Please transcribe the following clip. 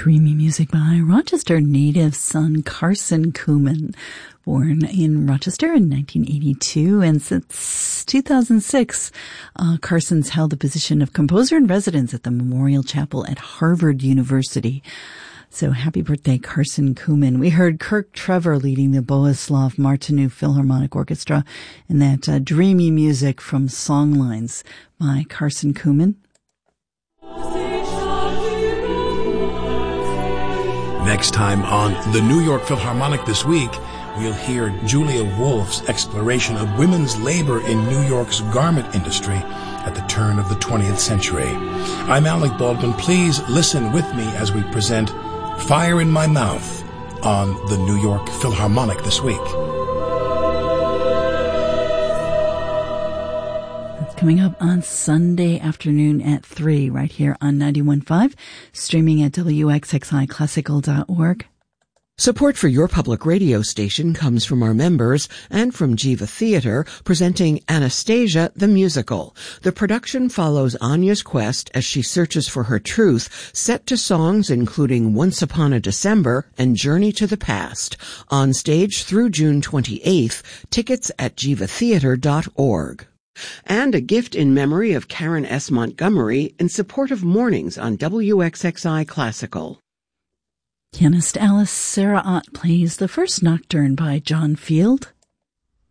Dreamy music by Rochester native son Carson Kuhlman, born in Rochester in 1982, and since 2006, Carson's held the position of composer in residence at the Memorial Chapel at Harvard University. So happy birthday, Carson Kuhlman. We heard Kirk Trevor leading the Bohuslav Martinu Philharmonic Orchestra in that dreamy music from Songlines by Carson Kuhlman. Next time on the New York Philharmonic This Week, we'll hear Julia Wolf's exploration of women's labor in New York's garment industry at the turn of the 20th century. I'm Alec Baldwin. Please listen with me as we present Fire in My Mouth on the New York Philharmonic This Week. Coming up on Sunday afternoon at 3 right here on 91.5, streaming at wxxiclassical.org. Support for your public radio station comes from our members and from Jiva Theater, presenting Anastasia the Musical. The production follows Anya's quest as she searches for her truth, set to songs including Once Upon a December and Journey to the Past. On stage through June 28th, tickets at jivatheater.org. And a gift in memory of Karen S. Montgomery in support of mornings on WXXI Classical. Pianist Alice Sarah Ott plays the first nocturne by John Field.